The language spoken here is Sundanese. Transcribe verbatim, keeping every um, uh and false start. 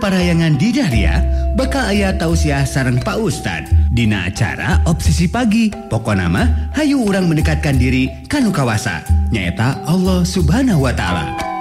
parayangan di Dahlia bakal aya tausiah sareng Pak Ustad dina acara Obsesi Pagi. Pokona mah hayu urang mendekatkan diri kanu kawasa nyaeta Allah Subhanahu wa taala.